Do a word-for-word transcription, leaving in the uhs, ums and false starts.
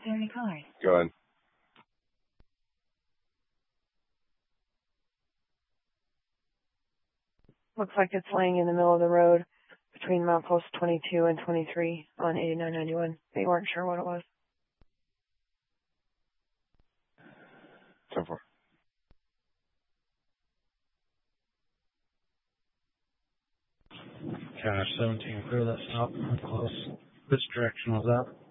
Unnecessary cars. Go ahead. Looks like it's laying in the middle of the road between milepost twenty-two and twenty-three on eighty-nine ninety-one. They weren't sure what it was. ten four. Cash seventeen, clear that stop. I'm close. Which direction was that?